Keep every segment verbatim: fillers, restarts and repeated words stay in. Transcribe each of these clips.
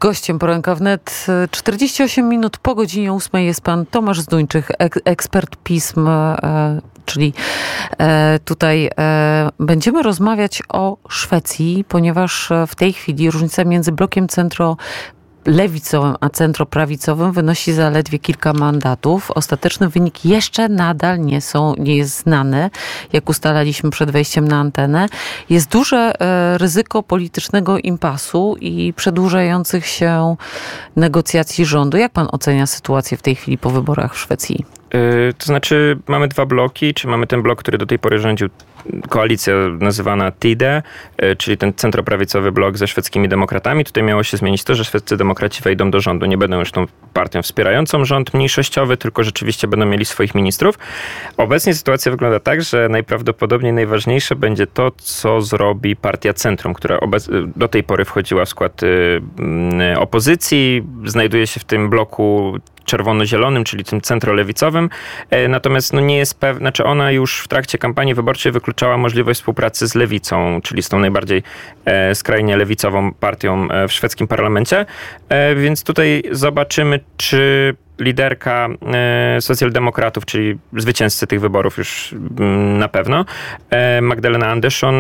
Gościem Poranka Wnet czterdzieści osiem minut po godzinie ósmej jest pan Tomasz Zduńczyk, ek- ekspert pism, e, czyli e, tutaj e, będziemy rozmawiać o Szwecji, ponieważ w tej chwili różnica między blokiem centro lewicowym, a centroprawicowym wynosi zaledwie kilka mandatów. Ostateczny wynik jeszcze nadal nie, są, nie jest znany, jak ustalaliśmy przed wejściem na antenę. Jest duże e, ryzyko politycznego impasu i przedłużających się negocjacji rządu. Jak pan ocenia sytuację w tej chwili po wyborach w Szwecji? To znaczy mamy dwa bloki, czy mamy ten blok, który do tej pory rządził, koalicja nazywana Tide, czyli ten centroprawicowy blok ze szwedzkimi demokratami. Tutaj miało się zmienić to, że szwedzcy demokraci wejdą do rządu. Nie będą już tą partią wspierającą rząd mniejszościowy, tylko rzeczywiście będą mieli swoich ministrów. Obecnie sytuacja wygląda tak, że najprawdopodobniej najważniejsze będzie to, co zrobi partia Centrum, która obec- do tej pory wchodziła w skład y, y, opozycji. Znajduje się w tym bloku czerwono-zielonym, czyli tym centrolewicowym. Natomiast no nie jest pewna, znaczy ona już w trakcie kampanii wyborczej wykluczała możliwość współpracy z lewicą, czyli z tą najbardziej e, skrajnie lewicową partią w szwedzkim parlamencie. E, więc tutaj zobaczymy, czy liderka e, socjaldemokratów, czyli zwycięzcy tych wyborów już m, na pewno, e, Magdalena Andersson,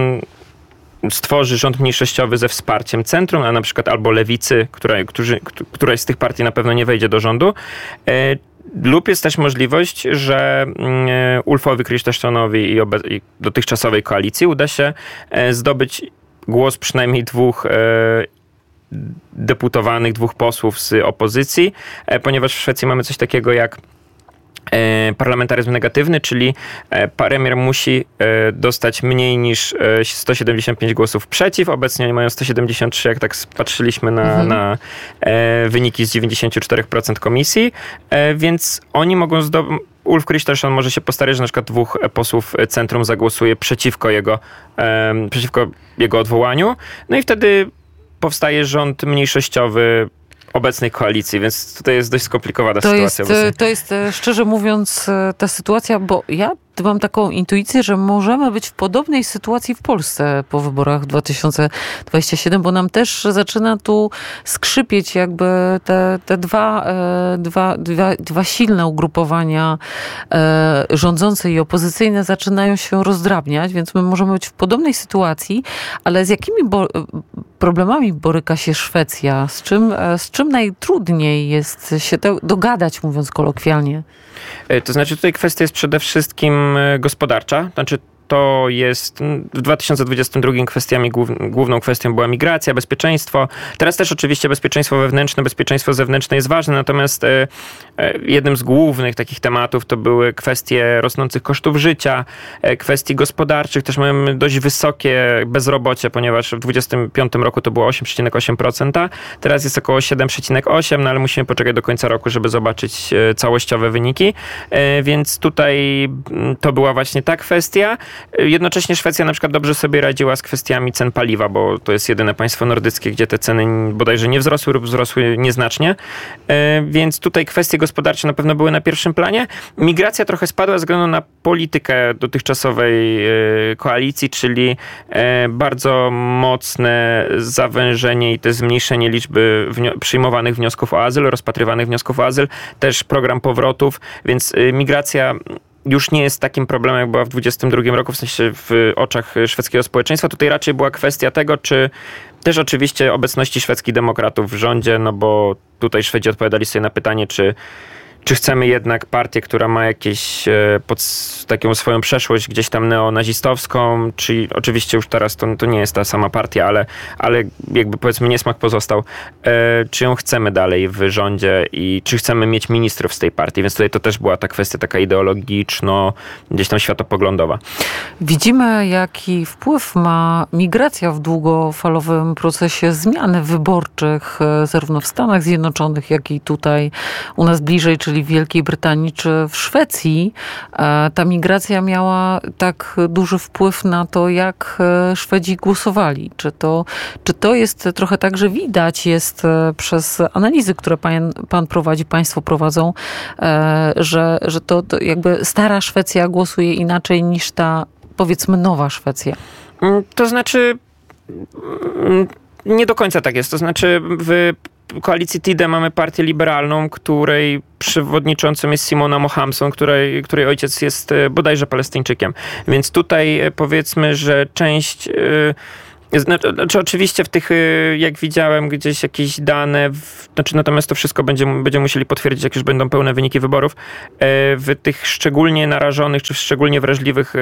stworzy rząd mniejszościowy ze wsparciem centrum, a na przykład albo lewicy, która, którzy, któraś z tych partii na pewno nie wejdzie do rządu. E, lub jest też możliwość, że e, Ulfowi Kristersonowi i, obe- i dotychczasowej koalicji uda się e, zdobyć głos przynajmniej dwóch e, deputowanych, dwóch posłów z opozycji, e, ponieważ w Szwecji mamy coś takiego jak parlamentaryzm negatywny, czyli premier musi dostać mniej niż sto siedemdziesiąt pięć głosów przeciw. Obecnie oni mają sto siedemdziesiąt trzy, jak tak patrzyliśmy na, mhm. na wyniki z dziewięćdziesiąt cztery procent komisji, więc oni mogą zdobyć. Ulf Kristersson może się postarać, że na przykład dwóch posłów Centrum zagłosuje przeciwko jego, przeciwko jego odwołaniu. No i wtedy powstaje rząd mniejszościowy obecnej koalicji, więc tutaj jest dość skomplikowana to sytuacja. Jest, to jest, szczerze mówiąc, ta sytuacja, bo ja mam taką intuicję, że możemy być w podobnej sytuacji w Polsce po wyborach dwa tysiące dwudziestym siódmym, bo nam też zaczyna tu skrzypieć jakby te, te dwa, dwa, dwa, dwa silne ugrupowania rządzące i opozycyjne zaczynają się rozdrabniać, więc my możemy być w podobnej sytuacji, ale z jakimi bo- problemami boryka się Szwecja? Z czym, z czym najtrudniej jest się to dogadać, mówiąc kolokwialnie? To znaczy tutaj kwestia jest przede wszystkim gospodarcza. Znaczy to jest w dwa tysiące dwudziestym drugim kwestiami, główną kwestią była migracja, bezpieczeństwo. Teraz też oczywiście bezpieczeństwo wewnętrzne, bezpieczeństwo zewnętrzne jest ważne, natomiast jednym z głównych takich tematów to były kwestie rosnących kosztów życia, kwestii gospodarczych. Też mamy dość wysokie bezrobocie, ponieważ w dwudziestym piątym roku to było osiem przecinek osiem procent, teraz jest około siedem przecinek osiem procent, no ale musimy poczekać do końca roku, żeby zobaczyć całościowe wyniki. Więc tutaj to była właśnie ta kwestia. Jednocześnie Szwecja na przykład dobrze sobie radziła z kwestiami cen paliwa, bo to jest jedyne państwo nordyckie, gdzie te ceny bodajże nie wzrosły lub wzrosły nieznacznie. Więc tutaj kwestie gospodarcze na pewno były na pierwszym planie. Migracja trochę spadła ze względu na politykę dotychczasowej koalicji, czyli bardzo mocne zawężenie i też zmniejszenie liczby wnio- przyjmowanych wniosków o azyl, rozpatrywanych wniosków o azyl, też program powrotów, więc migracja już nie jest takim problemem, jak była w dwudziestym drugim roku, w sensie w oczach szwedzkiego społeczeństwa. Tutaj raczej była kwestia tego, czy też oczywiście obecności szwedzkich demokratów w rządzie, no bo tutaj Szwedzi odpowiadali sobie na pytanie, czy Czy chcemy jednak partię, która ma jakieś e, pod, taką swoją przeszłość gdzieś tam neonazistowską, czy oczywiście już teraz to, to nie jest ta sama partia, ale, ale jakby powiedzmy niesmak pozostał. E, czy ją chcemy dalej w rządzie i czy chcemy mieć ministrów z tej partii? Więc tutaj to też była ta kwestia taka ideologiczno, gdzieś tam światopoglądowa. Widzimy, jaki wpływ ma migracja w długofalowym procesie zmian wyborczych, zarówno w Stanach Zjednoczonych, jak i tutaj u nas bliżej, czyli w Wielkiej Brytanii czy w Szwecji. Ta migracja miała tak duży wpływ na to, jak Szwedzi głosowali. Czy to, czy to jest trochę tak, że widać jest przez analizy, które pan, pan prowadzi, państwo prowadzą, że, że to, to jakby stara Szwecja głosuje inaczej niż ta, powiedzmy, nowa Szwecja? To znaczy nie do końca tak jest. To znaczy w koalicji Tidde mamy partię liberalną, której przewodniczącym jest Simona Mohammed, której, której ojciec jest bodajże Palestyńczykiem. Więc tutaj powiedzmy, że część... Znaczy, znaczy oczywiście w tych, jak widziałem gdzieś jakieś dane, w, znaczy natomiast to wszystko będzie, będziemy musieli potwierdzić, jak już będą pełne wyniki wyborów, w tych szczególnie narażonych, czy w szczególnie wrażliwych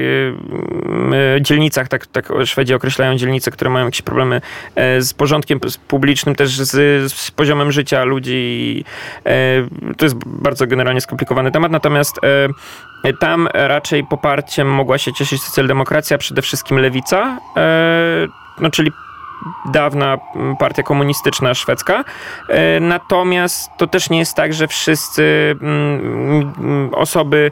dzielnicach, tak, tak Szwedzi określają dzielnice, które mają jakieś problemy z porządkiem publicznym, też z, z poziomem życia ludzi. To jest bardzo generalnie skomplikowany temat, natomiast tam raczej poparciem mogła się cieszyć socjaldemokracja, przede wszystkim lewica, no czyli dawna partia komunistyczna szwedzka. Natomiast to też nie jest tak, że wszyscy osoby,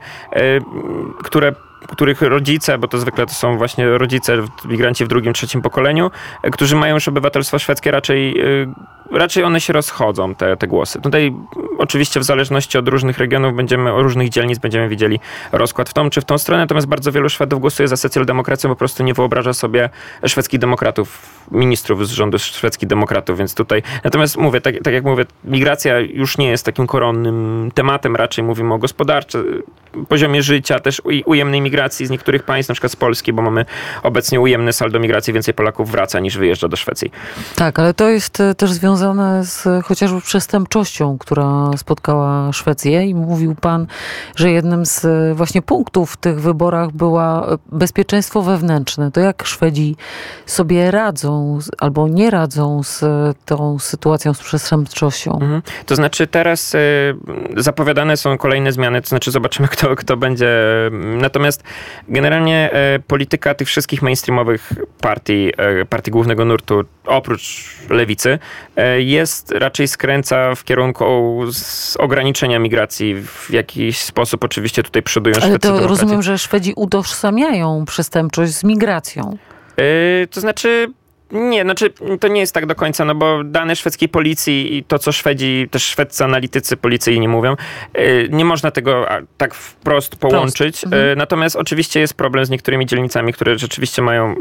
które których rodzice, bo to zwykle to są właśnie rodzice, migranci w drugim, trzecim pokoleniu, którzy mają już obywatelstwo szwedzkie, raczej, raczej one się rozchodzą, te, te głosy. Tutaj oczywiście w zależności od różnych regionów będziemy, od różnych dzielnic będziemy widzieli rozkład w tą czy w tą stronę, natomiast bardzo wielu Szwedów głosuje za socjaldemokracją, po prostu nie wyobraża sobie szwedzkich demokratów, ministrów z rządu szwedzkich demokratów, więc tutaj, natomiast mówię, tak, tak jak mówię, migracja już nie jest takim koronnym tematem, raczej mówimy o gospodarczym poziomie życia, też ujemnej migracji z niektórych państw, na przykład z Polski, bo mamy obecnie ujemne saldo migracji, więcej Polaków wraca niż wyjeżdża do Szwecji. Tak, ale to jest też związane z chociażby przestępczością, która spotkała Szwecję i mówił pan, że jednym z właśnie punktów w tych wyborach była bezpieczeństwo wewnętrzne. To jak Szwedzi sobie radzą albo nie radzą z tą sytuacją, z przestępczością? Mhm. To znaczy teraz y, zapowiadane są kolejne zmiany, to znaczy zobaczymy, kto, kto będzie. Natomiast generalnie y, polityka tych wszystkich mainstreamowych partii, y, partii głównego nurtu, oprócz lewicy, y, jest raczej skręca w kierunku z ograniczenia migracji w jakiś sposób. Oczywiście tutaj przodują szwedzcy demokraci. Ale to rozumiem, że Szwedzi utożsamiają przestępczość z migracją. Y, to znaczy... Nie, znaczy to nie jest tak do końca, no bo dane szwedzkiej policji i to, co Szwedzi, też szwedzcy analitycy policyjni mówią, nie można tego tak wprost połączyć. Prost. Mhm. Natomiast oczywiście jest problem z niektórymi dzielnicami, które rzeczywiście mają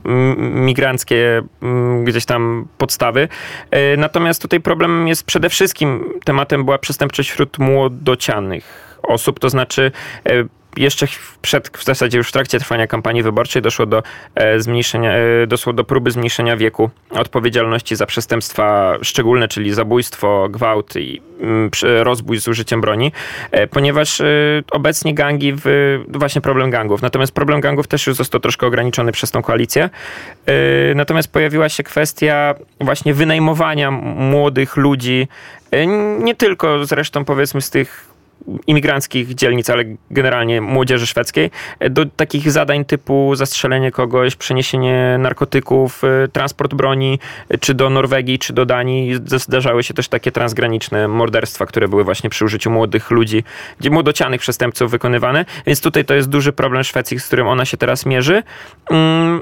migranckie gdzieś tam podstawy. Natomiast tutaj problem jest przede wszystkim, tematem była przestępczość wśród młodocianych osób, to znaczy jeszcze przed, w zasadzie już w trakcie trwania kampanii wyborczej doszło do e, zmniejszenia, e, doszło do próby zmniejszenia wieku odpowiedzialności za przestępstwa szczególne, czyli zabójstwo, gwałt i m, rozbój z użyciem broni, e, ponieważ e, obecnie gangi, w, właśnie problem gangów, natomiast problem gangów też już został troszkę ograniczony przez tą koalicję. E, natomiast pojawiła się kwestia właśnie wynajmowania młodych ludzi, e, nie tylko zresztą powiedzmy z tych imigranckich dzielnic, ale generalnie młodzieży szwedzkiej, do takich zadań typu zastrzelenie kogoś, przeniesienie narkotyków, transport broni, czy do Norwegii, czy do Danii. Zdarzały się też takie transgraniczne morderstwa, które były właśnie przy użyciu młodych ludzi, młodocianych przestępców wykonywane. Więc tutaj to jest duży problem Szwecji, z którym ona się teraz mierzy. Mm.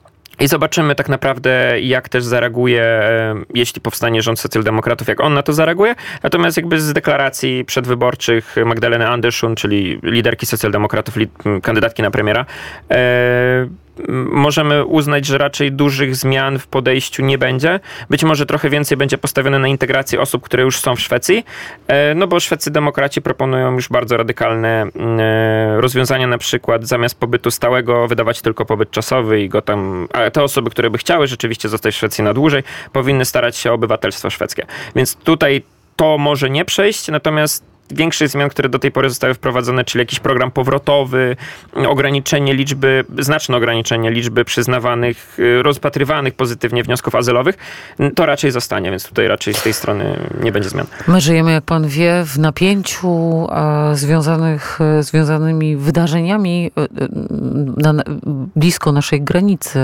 I zobaczymy tak naprawdę, jak też zareaguje, jeśli powstanie rząd socjaldemokratów, jak on na to zareaguje. Natomiast jakby z deklaracji przedwyborczych Magdaleny Andersson, czyli liderki socjaldemokratów, kandydatki na premiera, e- możemy uznać, że raczej dużych zmian w podejściu nie będzie. Być może trochę więcej będzie postawione na integrację osób, które już są w Szwecji, no bo szwedzcy demokraci proponują już bardzo radykalne rozwiązania, na przykład zamiast pobytu stałego wydawać tylko pobyt czasowy i go tam, a te osoby, które by chciały rzeczywiście zostać w Szwecji na dłużej, powinny starać się o obywatelstwo szwedzkie. Więc tutaj to może nie przejść, natomiast większych zmian, które do tej pory zostały wprowadzone, czyli jakiś program powrotowy, ograniczenie liczby, znaczne ograniczenie liczby przyznawanych, rozpatrywanych pozytywnie wniosków azylowych, to raczej zostanie, więc tutaj raczej z tej strony nie będzie zmian. My żyjemy, jak pan wie, w napięciu a, związanych, związanymi wydarzeniami na, blisko naszej granicy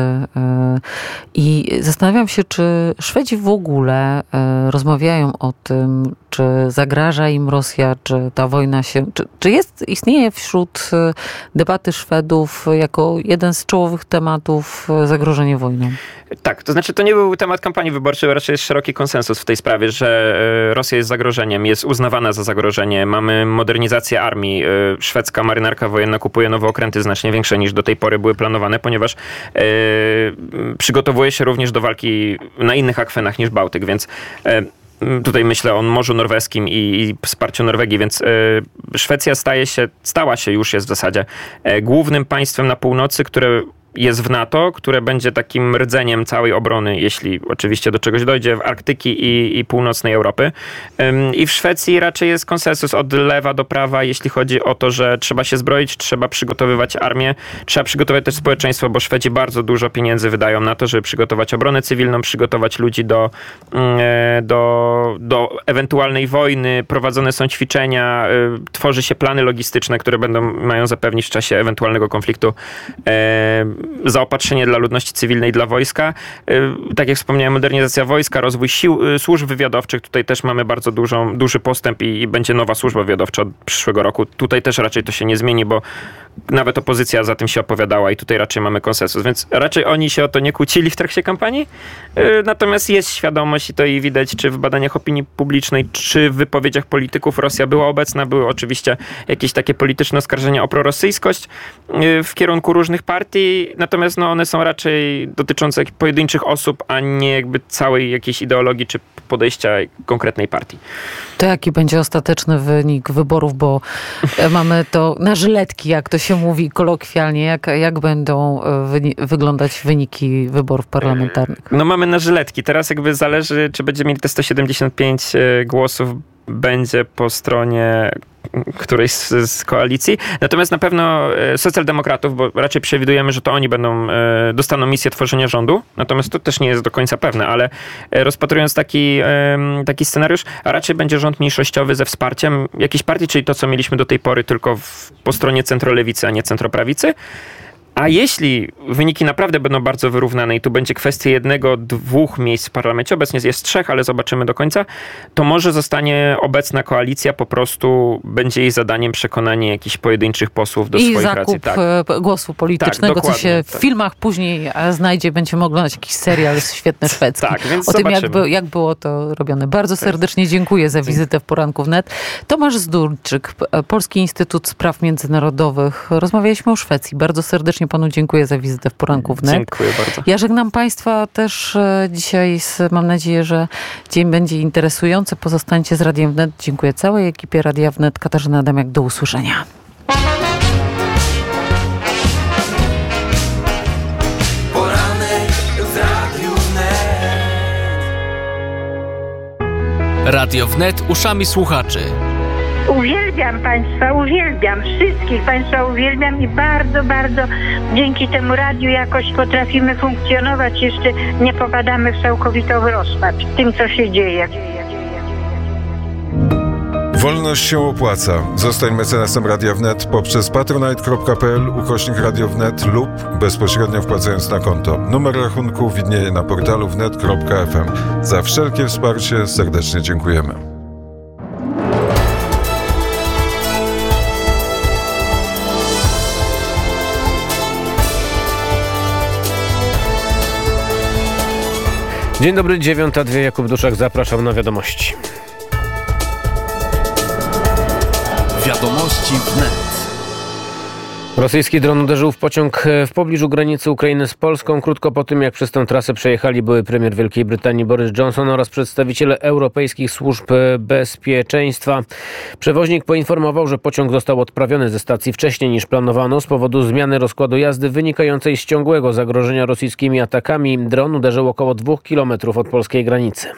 i zastanawiam się, czy Szwedzi w ogóle rozmawiają o tym, czy zagraża im Rosja, czy ta wojna się... Czy, czy jest, istnieje wśród debaty Szwedów jako jeden z czołowych tematów zagrożenie wojną? Tak, to znaczy to nie był temat kampanii wyborczej, raczej jest szeroki konsensus w tej sprawie, że Rosja jest zagrożeniem, jest uznawana za zagrożenie. Mamy modernizację armii. Szwedzka marynarka wojenna kupuje nowe okręty znacznie większe niż do tej pory były planowane, ponieważ e, przygotowuje się również do walki na innych akwenach niż Bałtyk, więc e, Tutaj myślę o Morzu Norweskim i, i wsparciu Norwegii, więc Szwecja staje się, stała się już jest w zasadzie głównym państwem na północy, które jest w NATO, które będzie takim rdzeniem całej obrony, jeśli oczywiście do czegoś dojdzie, w Arktyki i, i północnej Europy. I w Szwecji raczej jest konsensus od lewa do prawa, jeśli chodzi o to, że trzeba się zbroić, trzeba przygotowywać armię, trzeba przygotować też społeczeństwo, bo Szwedzi bardzo dużo pieniędzy wydają na to, żeby przygotować obronę cywilną, przygotować ludzi do, do, do ewentualnej wojny, prowadzone są ćwiczenia, tworzy się plany logistyczne, które będą, mają zapewnić w czasie ewentualnego konfliktu zaopatrzenie dla ludności cywilnej, dla wojska. Tak jak wspomniałem, modernizacja wojska, rozwój sił, służb wywiadowczych. Tutaj też mamy bardzo dużą, duży postęp i, i będzie nowa służba wywiadowcza od przyszłego roku. Tutaj też raczej to się nie zmieni, bo nawet opozycja za tym się opowiadała i tutaj raczej mamy konsensus. Więc raczej oni się o to nie kłócili w trakcie kampanii. Natomiast jest świadomość i to i widać, czy w badaniach opinii publicznej, czy w wypowiedziach polityków Rosja była obecna. Były oczywiście jakieś takie polityczne oskarżenia o prorosyjskość w kierunku różnych partii. Natomiast no, one są raczej dotyczące pojedynczych osób, a nie jakby całej jakiejś ideologii czy podejścia konkretnej partii. To jaki będzie ostateczny wynik wyborów, bo mamy to na żyletki, jak to się mówi kolokwialnie, jak, jak będą wyni- wyglądać wyniki wyborów parlamentarnych? No mamy na żyletki. Teraz jakby zależy, czy będziemy mieli te sto siedemdziesiąt pięć głosów, będzie po stronie którejś z, z koalicji. Natomiast na pewno socjaldemokratów, bo raczej przewidujemy, że to oni będą, dostaną misję tworzenia rządu. Natomiast to też nie jest do końca pewne, ale rozpatrując taki, taki scenariusz, a raczej będzie rząd mniejszościowy ze wsparciem jakiejś partii, czyli to, co mieliśmy do tej pory tylko w, po stronie centrolewicy, a nie centroprawicy. A jeśli wyniki naprawdę będą bardzo wyrównane i tu będzie kwestia jednego, dwóch miejsc w parlamencie, obecnie jest trzech, ale zobaczymy do końca, to może zostanie obecna koalicja, po prostu będzie jej zadaniem przekonanie jakichś pojedynczych posłów do I swoich zakup racji. Tak. głosu politycznego, tak, co się w tak. filmach później znajdzie, będziemy oglądać jakiś serial świetny szwedzki. Tak, więc o zobaczymy. tym, jak, by, jak było to robione. Bardzo serdecznie dziękuję za wizytę w Poranku Wnet. Tomasz Zdurczyk, Polski Instytut Spraw Międzynarodowych. Rozmawialiśmy o Szwecji. Bardzo serdecznie panu dziękuję za wizytę w Poranku Wnet. Dziękuję bardzo. Ja żegnam państwa też dzisiaj. Mam nadzieję, że dzień będzie interesujący. Pozostańcie z Radiem Wnet. Dziękuję całej ekipie Radia Wnet. Katarzyna Adamiak, do usłyszenia. Poranek w Radiu Wnet. Radio Wnet uszami słuchaczy. Uwielbiam Państwa, uwielbiam, wszystkich Państwa uwielbiam i bardzo, bardzo dzięki temu radiu jakoś potrafimy funkcjonować, jeszcze nie popadamy w całkowitą rozpacz w tym, co się dzieje. Wolność się opłaca. Zostań mecenasem Radia Wnet poprzez patronite kropka p l ukośnik Radio Wnet lub bezpośrednio wpłacając na konto. Numer rachunku widnieje na portalu wnet kropka f m. Za wszelkie wsparcie serdecznie dziękujemy. Dzień dobry, dziewiąta dwie, Jakub Duszak, zapraszam na wiadomości. Wiadomości Wnet. Rosyjski dron uderzył w pociąg w pobliżu granicy Ukrainy z Polską. Krótko po tym, jak przez tę trasę przejechali były premier Wielkiej Brytanii Boris Johnson oraz przedstawiciele europejskich służb bezpieczeństwa. Przewoźnik poinformował, że pociąg został odprawiony ze stacji wcześniej niż planowano z powodu zmiany rozkładu jazdy wynikającej z ciągłego zagrożenia rosyjskimi atakami. Dron uderzył około dwóch kilometrów od polskiej granicy.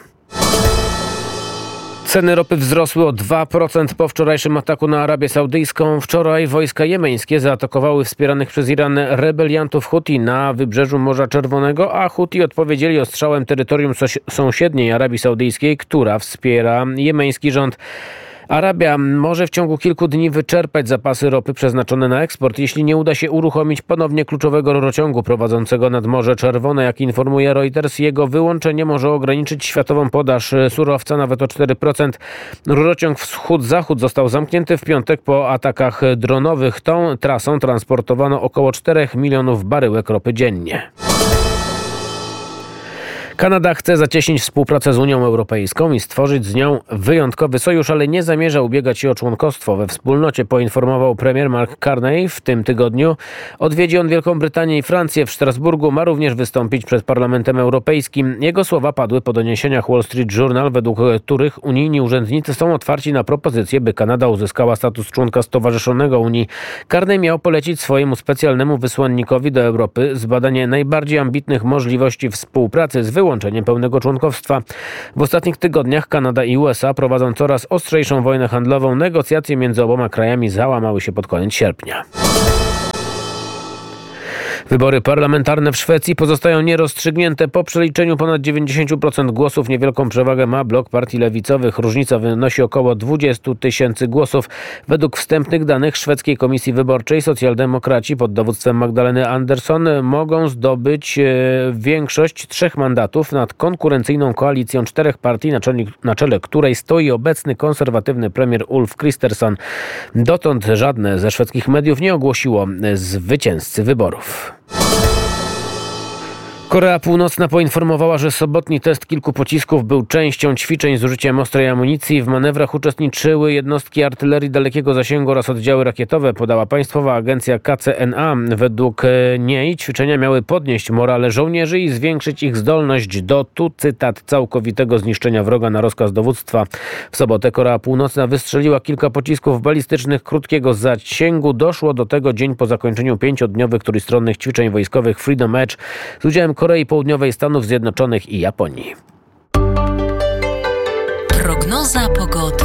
Ceny ropy wzrosły o dwa procent po wczorajszym ataku na Arabię Saudyjską. Wczoraj wojska jemeńskie zaatakowały wspieranych przez Iran rebeliantów Huti na wybrzeżu Morza Czerwonego, a Huti odpowiedzieli ostrzałem terytorium sąsiedniej Arabii Saudyjskiej, która wspiera jemeński rząd. Arabia może w ciągu kilku dni wyczerpać zapasy ropy przeznaczone na eksport, jeśli nie uda się uruchomić ponownie kluczowego rurociągu prowadzącego nad Morze Czerwone. Jak informuje Reuters, jego wyłączenie może ograniczyć światową podaż surowca nawet o cztery procent. Rurociąg wschód-zachód został zamknięty w piątek po atakach dronowych. Tą trasą transportowano około czterech milionów baryłek ropy dziennie. Kanada chce zacieśnić współpracę z Unią Europejską i stworzyć z nią wyjątkowy sojusz, ale nie zamierza ubiegać się o członkostwo we wspólnocie, poinformował premier Mark Carney. W tym tygodniu odwiedzi on Wielką Brytanię i Francję. W Strasburgu ma również wystąpić przed Parlamentem Europejskim. Jego słowa padły po doniesieniach Wall Street Journal, według których unijni urzędnicy są otwarci na propozycję, by Kanada uzyskała status członka stowarzyszonego Unii. Carney miał polecić swojemu specjalnemu wysłannikowi do Europy zbadanie najbardziej ambitnych możliwości współpracy z wyłączeniem pełnego członkowstwa. W ostatnich tygodniach Kanada i U S A prowadzą coraz ostrzejszą wojnę handlową. Negocjacje między oboma krajami załamały się pod koniec sierpnia. Wybory parlamentarne w Szwecji pozostają nierozstrzygnięte. Po przeliczeniu ponad dziewięćdziesiąt procent głosów niewielką przewagę ma blok partii lewicowych. Różnica wynosi około dwadzieścia tysięcy głosów. Według wstępnych danych Szwedzkiej Komisji Wyborczej socjaldemokraci pod dowództwem Magdaleny Andersson mogą zdobyć większość trzech mandatów nad konkurencyjną koalicją czterech partii, na czele, na czele której stoi obecny konserwatywny premier Ulf Kristersson. Dotąd żadne ze szwedzkich mediów nie ogłosiło zwycięzcy wyborów. Korea Północna poinformowała, że sobotni test kilku pocisków był częścią ćwiczeń z użyciem ostrej amunicji. W manewrach uczestniczyły jednostki artylerii dalekiego zasięgu oraz oddziały rakietowe, podała państwowa agencja K C N A. Według niej ćwiczenia miały podnieść morale żołnierzy i zwiększyć ich zdolność do, tu cytat, całkowitego zniszczenia wroga na rozkaz dowództwa. W sobotę Korea Północna wystrzeliła kilka pocisków balistycznych krótkiego zasięgu. Doszło do tego dzień po zakończeniu pięciodniowych trójstronnych ćwiczeń wojskowych Freedom Edge z udziałem Korei Południowej, Stanów Zjednoczonych i Japonii. Prognoza pogody.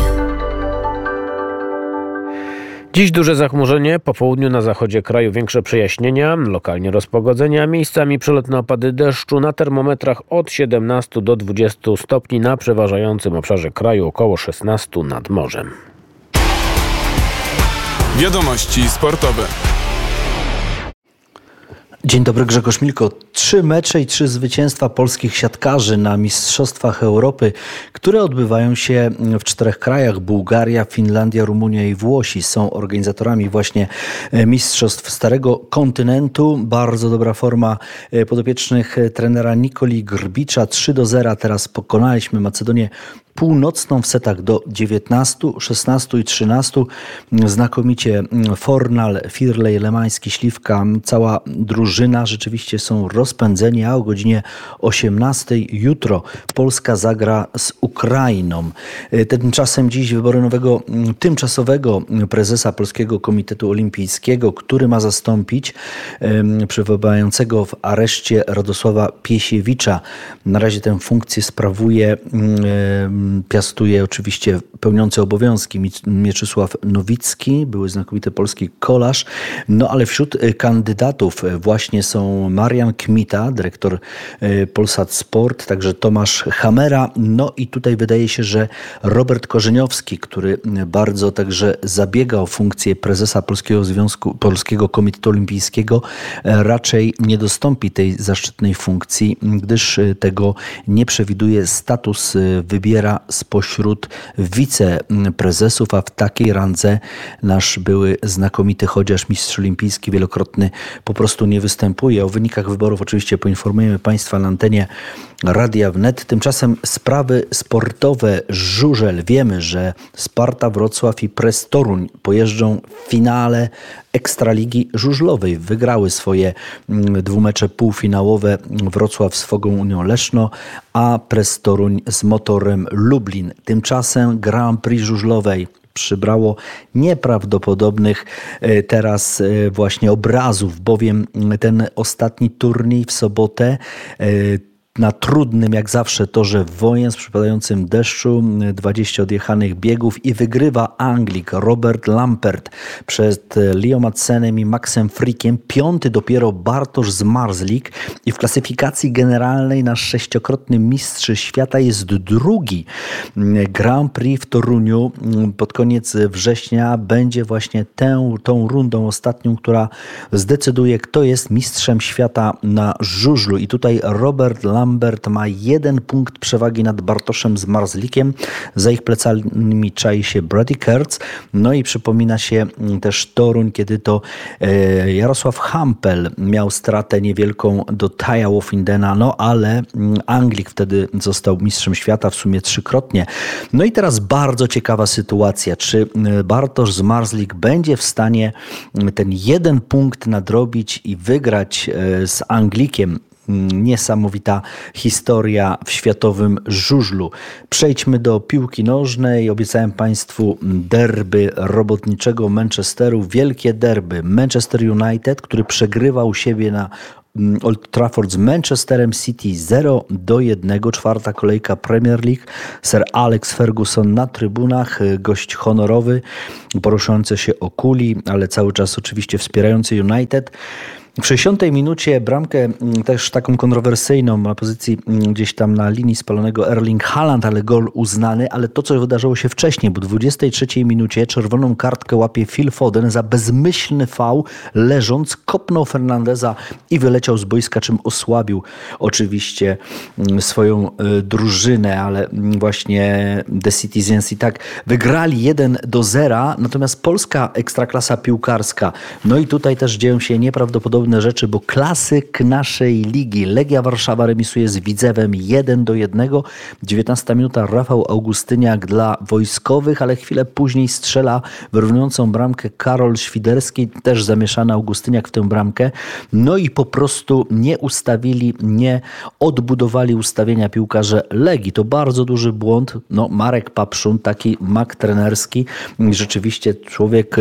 Dziś duże zachmurzenie, po południu na zachodzie kraju większe przejaśnienia, lokalnie rozpogodzenia, miejscami przelotne opady deszczu, na termometrach od siedemnastu do dwudziestu stopni, na przeważającym obszarze kraju około szesnastu nad morzem. Wiadomości sportowe. Dzień dobry, Grzegorz Milko. Trzy mecze i trzy zwycięstwa polskich siatkarzy na Mistrzostwach Europy, które odbywają się w czterech krajach: Bułgaria, Finlandia, Rumunia i Włosi. Są organizatorami właśnie Mistrzostw Starego Kontynentu. Bardzo dobra forma podopiecznych trenera Nikoli Grbicza. trzy do zera teraz pokonaliśmy Macedonię Północną w setach do dziewiętnastu, szesnastu i trzynastu. Znakomicie Fornal, Firlej, Lemański, Śliwka, cała drużyna rzeczywiście są rozpędzeni, a o godzinie osiemnastej jutro Polska zagra z Ukrainą. Tymczasem dziś wybory nowego tymczasowego prezesa Polskiego Komitetu Olimpijskiego, który ma zastąpić przebywającego w areszcie Radosława Piesiewicza. Na razie tę funkcję sprawuje piastuje oczywiście pełniący obowiązki Mieczysław Nowicki, były znakomity polski kolarz. No ale wśród kandydatów właśnie są Marian Kmita, dyrektor Polsat Sport, także Tomasz Hamera. No i tutaj wydaje się, że Robert Korzeniowski, który bardzo także zabiega o funkcję prezesa Polskiego Związku, Polskiego Komitetu Olimpijskiego, raczej nie dostąpi tej zaszczytnej funkcji, gdyż tego nie przewiduje status, wybiera spośród wiceprezesów, a w takiej randze nasz były znakomity chociaż mistrz olimpijski wielokrotny po prostu nie występuje. O wynikach wyborów oczywiście poinformujemy Państwa na antenie Radia Wnet. Tymczasem sprawy sportowe. Żużel. Wiemy, że Sparta Wrocław i Press Toruń pojeżdżą w finale Ekstraligi Żużlowej. Wygrały swoje dwumecze półfinałowe. Wrocław z Fogą Unią Leszno, a Press Toruń z Motorem Lublin. Tymczasem Grand Prix Żużlowej przybrało nieprawdopodobnych teraz właśnie obrazów, bowiem ten ostatni turniej w sobotę na trudnym, jak zawsze, torze Wojen z przypadającym deszczu, dwadzieścia odjechanych biegów i wygrywa Anglik Robert Lampert przed Leo Madsenem i Maxem Frickiem. Piąty dopiero Bartosz Zmarzlik i w klasyfikacji generalnej nasz sześciokrotny mistrz świata jest drugi. Grand Prix w Toruniu pod koniec września będzie właśnie tę, tą rundą ostatnią, która zdecyduje, kto jest mistrzem świata na żużlu. I tutaj Robert Lampert Lambert ma jeden punkt przewagi nad Bartoszem Zmarzlikiem. Za ich plecami czai się Brady Kertz. No i przypomina się też Toruń, kiedy to Jarosław Hampel miał stratę niewielką do Taja Woffindena, no ale Anglik wtedy został mistrzem świata w sumie trzykrotnie. No i teraz bardzo ciekawa sytuacja. Czy Bartosz Zmarzlik będzie w stanie ten jeden punkt nadrobić i wygrać z Anglikiem? Niesamowita historia w światowym żużlu. Przejdźmy do piłki nożnej. Obiecałem Państwu derby robotniczego Manchesteru. Wielkie derby. Manchester United, który przegrywał u siebie na Old Trafford z Manchesterem City zero do jednego. Czwarta kolejka Premier League. Sir Alex Ferguson na trybunach. Gość honorowy, poruszający się o kuli, ale cały czas oczywiście wspierający United. W sześćdziesiątej minucie bramkę też taką kontrowersyjną na pozycji gdzieś tam na linii spalonego Erling Haaland, ale gol uznany, ale to, co wydarzyło się wcześniej, bo w dwudziestej trzeciej minucie czerwoną kartkę łapie Phil Foden za bezmyślny faul, leżąc, kopnął Fernandeza i wyleciał z boiska, czym osłabił oczywiście swoją drużynę, ale właśnie The Citizens i tak wygrali jeden do zera, natomiast polska ekstraklasa piłkarska, no i tutaj też dzieją się nieprawdopodobne rzeczy, bo klasyk naszej ligi. Legia Warszawa remisuje z Widzewem jeden do jednego. dziewiętnasta minuta Rafał Augustyniak dla wojskowych, ale chwilę później strzela wyrównującą bramkę Karol Świderski, też zamieszany Augustyniak w tę bramkę. No i po prostu nie ustawili, nie odbudowali ustawienia piłkarze Legii. To bardzo duży błąd. No, Marek Papszun, taki mak trenerski, rzeczywiście człowiek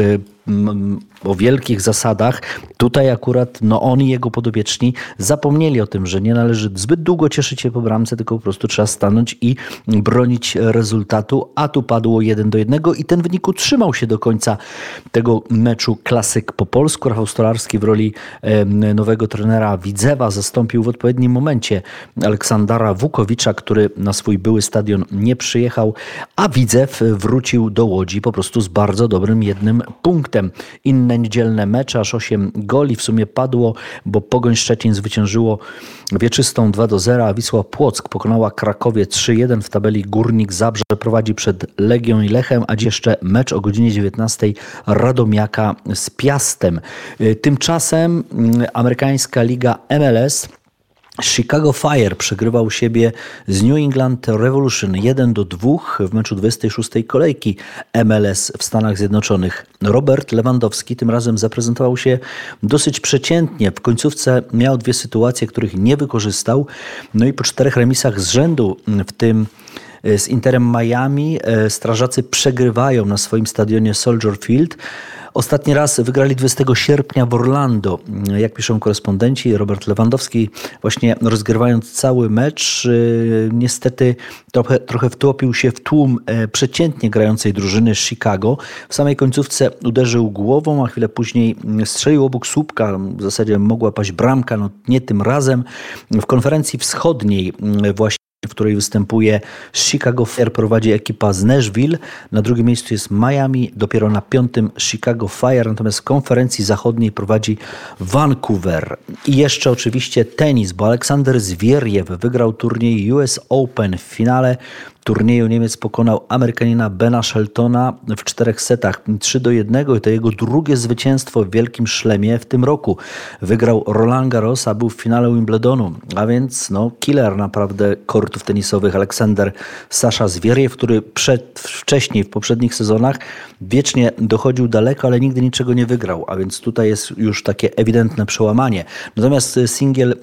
o wielkich zasadach. Tutaj akurat no on i jego podobieczni zapomnieli o tym, że nie należy zbyt długo cieszyć się po bramce, tylko po prostu trzeba stanąć i bronić rezultatu, a tu padło jeden do jednego i ten wynik utrzymał się do końca tego meczu klasyk po polsku. Rafał Stolarski w roli nowego trenera Widzewa zastąpił w odpowiednim momencie Aleksandra Wukowicza, który na swój były stadion nie przyjechał, a Widzew wrócił do Łodzi po prostu z bardzo dobrym jednym punktem. Inne niedzielne mecze, aż osiem goli w sumie padło, bo Pogoń Szczecin zwyciężyło wieczystą dwa do zera, a Wisła Płock pokonała Krakowie trzy jeden. W tabeli Górnik Zabrze prowadzi przed Legią i Lechem, a dziś jeszcze mecz o godzinie dziewiętnastej Radomiaka z Piastem. Tymczasem amerykańska liga M L S Chicago Fire przegrywał siebie z New England Revolution jeden do dwóch w meczu dwudziestej szóstej kolejki M L S w Stanach Zjednoczonych. Robert Lewandowski tym razem zaprezentował się dosyć przeciętnie. W końcówce miał dwie sytuacje, których nie wykorzystał. No i po czterech remisach z rzędu, w tym z Interem Miami, strażacy przegrywają na swoim stadionie Soldier Field. Ostatni raz wygrali dwudziestego sierpnia w Orlando. Jak piszą korespondenci, Robert Lewandowski właśnie rozgrywając cały mecz niestety trochę, trochę wtopił się w tłum przeciętnie grającej drużyny Chicago. W samej końcówce uderzył głową, a chwilę później strzelił obok słupka. W zasadzie mogła paść bramka, no nie tym razem. W konferencji wschodniej właśnie, w której występuje Chicago Fire, prowadzi ekipa z Nashville. Na drugim miejscu jest Miami, dopiero na piątym Chicago Fire, natomiast w konferencji zachodniej prowadzi Vancouver. I jeszcze oczywiście tenis, bo Aleksander Zwierjew wygrał turniej U S Open. W finale turnieju Niemiec pokonał Amerykanina Bena Sheltona w czterech setach trzy do jednego i to jego drugie zwycięstwo w Wielkim Szlemie w tym roku. Wygrał Roland Garros, a był w finale Wimbledonu, a więc no killer naprawdę kortów tenisowych Aleksander Sasza Zwierjew, który przed, wcześniej w poprzednich sezonach wiecznie dochodził daleko, ale nigdy niczego nie wygrał, a więc tutaj jest już takie ewidentne przełamanie. Natomiast singiel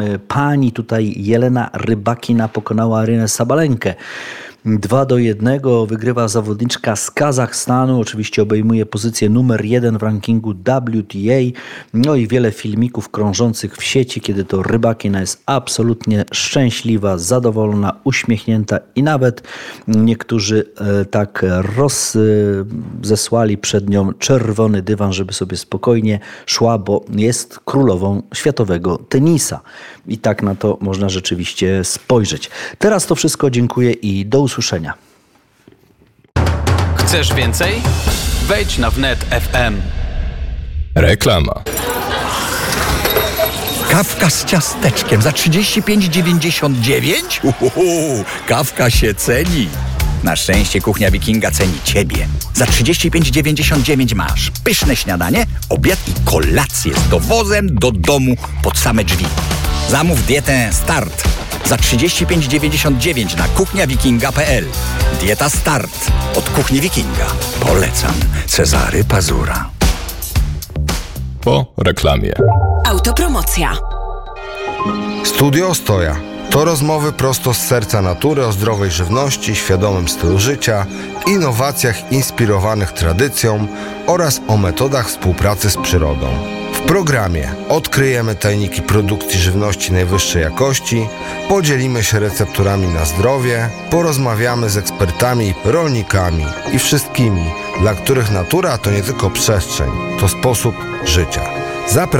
pani tutaj Jelena Rybakina pokonała Arynę Sabalenkę. dwa do jednego wygrywa zawodniczka z Kazachstanu. Oczywiście obejmuje pozycję numer jeden w rankingu W T A. No i wiele filmików krążących w sieci, kiedy to Rybakina jest absolutnie szczęśliwa, zadowolona, uśmiechnięta i nawet niektórzy tak rozesłali przed nią czerwony dywan, żeby sobie spokojnie szła, bo jest królową światowego tenisa. I tak na to można rzeczywiście spojrzeć. Teraz to wszystko. Dziękuję i do usłyszenia. Chcesz więcej? Wejdź na wnet kropka f m. Reklama. Kawka z ciasteczkiem za trzydzieści pięć dziewięćdziesiąt dziewięć? Uhuhu, kawka się ceni. Na szczęście Kuchnia Wikinga ceni Ciebie. Za trzydzieści pięć dziewięćdziesiąt dziewięć masz pyszne śniadanie, obiad i kolację z dowozem do domu pod same drzwi. Zamów dietę Start za trzydzieści pięć dziewięćdziesiąt dziewięć na kuchnia wikinga kropka p l. Dieta Start od Kuchni Wikinga. Polecam. Cezary Pazura. Po reklamie. Autopromocja. Studio Ostoja. To rozmowy prosto z serca natury o zdrowej żywności, świadomym stylu życia, innowacjach inspirowanych tradycją oraz o metodach współpracy z przyrodą. W programie odkryjemy tajniki produkcji żywności najwyższej jakości, podzielimy się recepturami na zdrowie, porozmawiamy z ekspertami, rolnikami i wszystkimi, dla których natura to nie tylko przestrzeń, to sposób życia. Zapraszam.